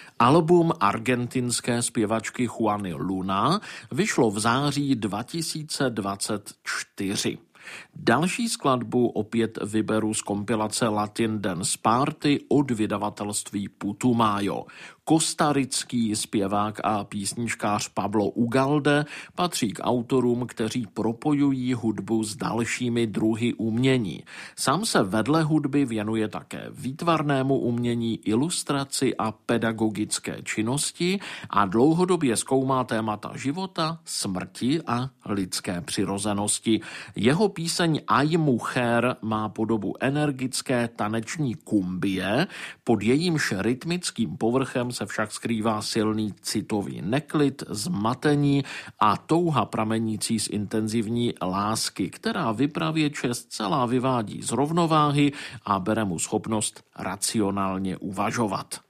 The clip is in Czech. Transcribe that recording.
Album argentinské zpěvačky Juany Luna vyšlo v září 2024. Další skladbu opět vyberu z kompilace Latin Dance Party od vydavatelství Putumayo. Kostarický zpěvák a písničkář Pablo Ugalde patří k autorům, kteří propojují hudbu s dalšími druhy umění. Sám se vedle hudby věnuje také výtvarnému umění, ilustraci a pedagogické činnosti a dlouhodobě zkoumá témata života, smrti a lidské přirozenosti. Jeho píseň Ay Mujer má podobu energické taneční kumbie, pod jejímž rytmickým povrchem se však skrývá silný citový neklid, zmatení a touha pramenící z intenzivní lásky, která vypravěče zcela vyvádí z rovnováhy a bere mu schopnost racionálně uvažovat.